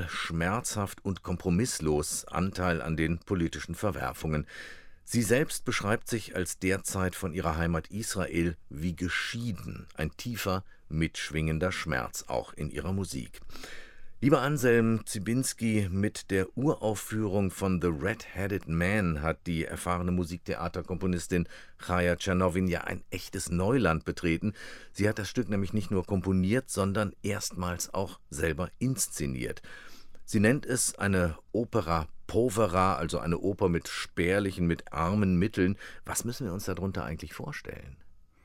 brutal, schmerzhaft und kompromisslos Anteil an den politischen Verwerfungen. Sie selbst beschreibt sich als derzeit von ihrer Heimat Israel wie geschieden, ein tiefer, mitschwingender Schmerz auch in ihrer Musik. Lieber Anselm Zibiński, mit der Uraufführung von The Red-Headed Man hat die erfahrene Musiktheaterkomponistin Chaya Czernovin ja ein echtes Neuland betreten. Sie hat das Stück nämlich nicht nur komponiert, sondern erstmals auch selber inszeniert. Sie nennt es eine Opera povera, also eine Oper mit spärlichen, mit armen Mitteln. Was müssen wir uns darunter eigentlich vorstellen?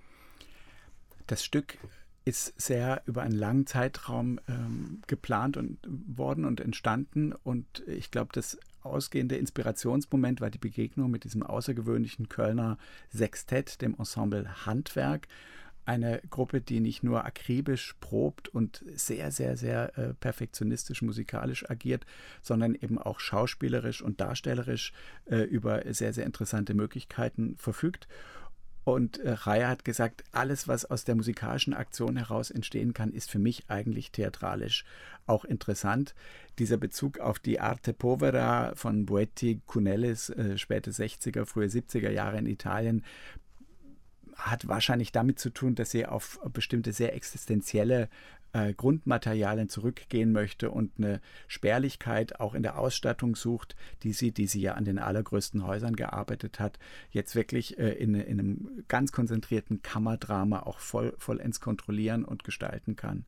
Das Stück ist sehr über einen langen Zeitraum geplant worden und entstanden. Und ich glaube, das ausgehende Inspirationsmoment war die Begegnung mit diesem außergewöhnlichen Kölner Sextett, dem Ensemble Handwerk. Eine Gruppe, die nicht nur akribisch probt und sehr, sehr, sehr perfektionistisch musikalisch agiert, sondern eben auch schauspielerisch und darstellerisch über sehr, sehr interessante Möglichkeiten verfügt. Und Chaya hat gesagt, alles, was aus der musikalischen Aktion heraus entstehen kann, ist für mich eigentlich theatralisch auch interessant. Dieser Bezug auf die Arte Povera von Boetti, Cunelis, späte 60er, frühe 70er Jahre in Italien, hat wahrscheinlich damit zu tun, dass sie auf bestimmte sehr existenzielle Grundmaterialien zurückgehen möchte und eine Spärlichkeit auch in der Ausstattung sucht, die sie ja an den allergrößten Häusern gearbeitet hat, jetzt wirklich in einem ganz konzentrierten Kammerdrama auch vollends kontrollieren und gestalten kann.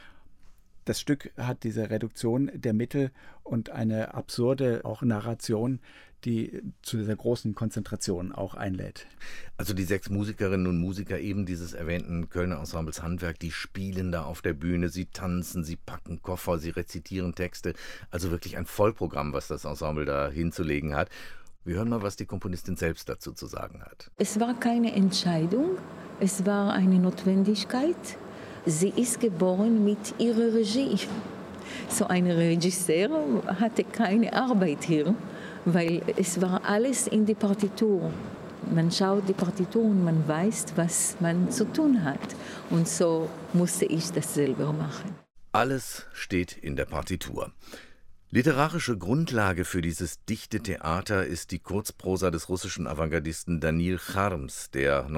Das Stück hat diese Reduktion der Mittel und eine absurde auch Narration, die zu dieser großen Konzentration auch einlädt. Also die 6 Musikerinnen und Musiker eben dieses erwähnten Kölner Ensembles Handwerk, die spielen da auf der Bühne, sie tanzen, sie packen Koffer, sie rezitieren Texte. Also wirklich ein Vollprogramm, was das Ensemble da hinzulegen hat. Wir hören mal, was die Komponistin selbst dazu zu sagen hat. Es war keine Entscheidung, es war eine Notwendigkeit. Sie ist geboren mit ihrer Regie. So ein Regisseur hatte keine Arbeit hier, weil es war alles in der Partitur. Man schaut die Partitur und man weiß, was man zu tun hat. Und so musste ich das selber machen. Alles steht in der Partitur. Literarische Grundlage für dieses dichte Theater ist die Kurzprosa des russischen Avantgardisten Danil Charms, der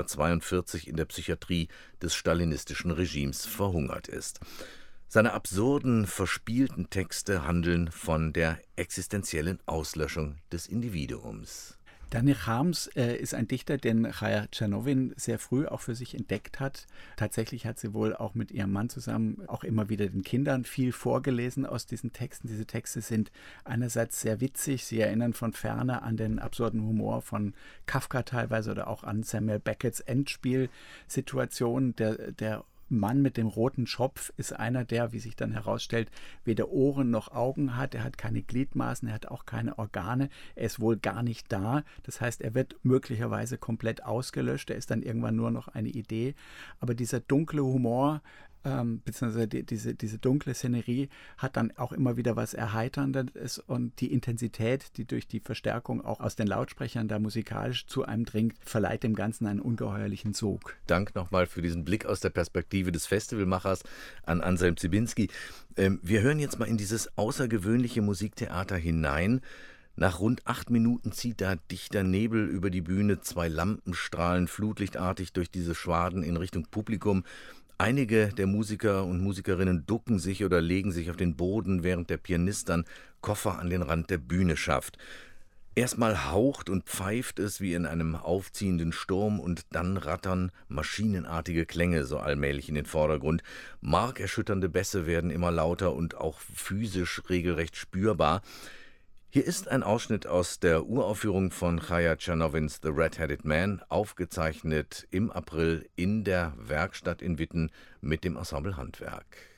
1942 in der Psychiatrie des stalinistischen Regimes verhungert ist. Seine absurden, verspielten Texte handeln von der existenziellen Auslöschung des Individuums. Danil Charms ist ein Dichter, den Chaya Czernovin sehr früh auch für sich entdeckt hat. Tatsächlich hat sie wohl auch mit ihrem Mann zusammen auch immer wieder den Kindern viel vorgelesen aus diesen Texten. Diese Texte sind einerseits sehr witzig, sie erinnern von ferne an den absurden Humor von Kafka teilweise oder auch an Samuel Becketts Endspielsituation. Der Mann mit dem roten Schopf ist einer, der, wie sich dann herausstellt, weder Ohren noch Augen hat. Er hat keine Gliedmaßen, er hat auch keine Organe. Er ist wohl gar nicht da. Das heißt, er wird möglicherweise komplett ausgelöscht. Er ist dann irgendwann nur noch eine Idee. Aber dieser dunkle Humor, beziehungsweise diese dunkle Szenerie hat dann auch immer wieder was Erheiterndes und die Intensität, die durch die Verstärkung auch aus den Lautsprechern da musikalisch zu einem dringt, verleiht dem Ganzen einen ungeheuerlichen Sog. Dank nochmal für diesen Blick aus der Perspektive des Festivalmachers an Anselm Zibiński. Wir hören jetzt mal in dieses außergewöhnliche Musiktheater hinein. Nach rund 8 Minuten zieht da dichter Nebel über die Bühne, 2 Lampen strahlen flutlichtartig durch diese Schwaden in Richtung Publikum. Einige der Musiker und Musikerinnen ducken sich oder legen sich auf den Boden, während der Pianist dann Koffer an den Rand der Bühne schafft. Erstmal haucht und pfeift es wie in einem aufziehenden Sturm und dann rattern maschinenartige Klänge so allmählich in den Vordergrund. Markerschütternde Bässe werden immer lauter und auch physisch regelrecht spürbar. Hier ist ein Ausschnitt aus der Uraufführung von Chaya Czernovins The Red-Headed Man, aufgezeichnet im April in der Werkstatt in Witten mit dem Ensemble Handwerk.